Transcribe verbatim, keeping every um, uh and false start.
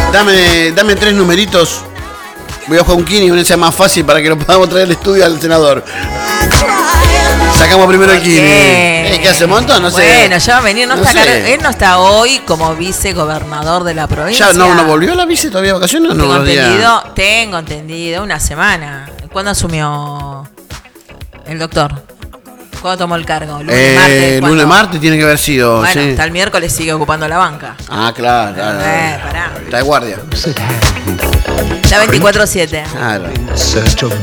Dame, dame tres numeritos. Voy a jugar un Kini, una sea más fácil para que lo podamos traer al estudio al senador. Sacamos primero el Kini. Eh, ¿Qué hace un montón? No sé. Bueno, ya va a venir. No no está acá, él no está hoy como vicegobernador de la provincia. ¿Ya no, no volvió la vice todavía de vacaciones? Tengo no entendido, tengo entendido, una semana. ¿Cuándo asumió el doctor? ¿Cuándo tomó el cargo? ¿Lunes, eh, martes? Lunes, martes tiene que haber sido. Bueno, sí. hasta el miércoles sigue ocupando la banca. Ah, claro, claro. Eh, pará. Está de guardia. Está veinticuatro siete. Claro.